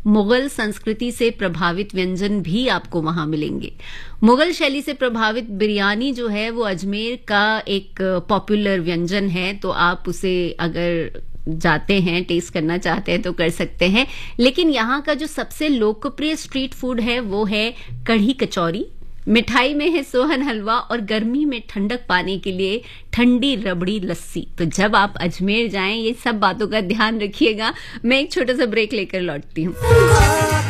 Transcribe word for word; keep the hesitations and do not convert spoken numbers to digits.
मुगल संस्कृति से प्रभावित व्यंजन भी आपको वहां मिलेंगे। मुगल शैली से प्रभावित बिरयानी जो है वो अजमेर का एक पॉपुलर व्यंजन है, तो आप उसे अगर जाते हैं, टेस्ट करना चाहते हैं तो कर सकते हैं। लेकिन यहाँ का जो सबसे लोकप्रिय स्ट्रीट फूड है वो है कढ़ी कचौरी। मिठाई में है सोहन हलवा और गर्मी में ठंडक पाने के लिए ठंडी रबड़ी लस्सी। तो जब आप अजमेर जाएं ये सब बातों का ध्यान रखिएगा। मैं एक छोटा सा ब्रेक लेकर लौटती हूँ।